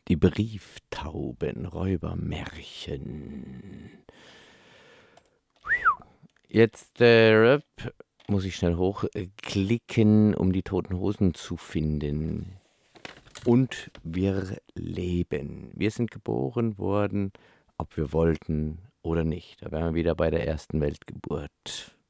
Die Brieftaubenräubermärchen. Jetzt muss ich schnell hochklicken, um die Toten Hosen zu finden. Und wir leben. Wir sind geboren worden, ob wir wollten oder nicht. Da wären wir wieder bei der ersten Weltgeburt.